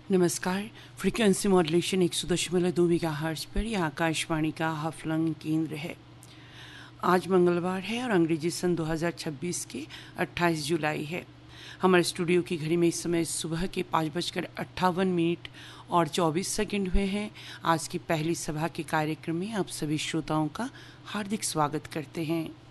नमस्कार। Frequency modulation 100.2 megahertz पर यह आकाशवाणी का हाफलंग केंद्र है। आज मंगलवार है और अंग्रेजी सन 2026 के 28 जुलाई है। हमारे स्टूडियो की घड़ी में इस समय सुबह के 5:58 और 24 सेकंड हुए हैं। आज की पहली सभा के कार्यक्रम में आप सभी श्रोताओं का हार्दिक स्वागत करते हैं।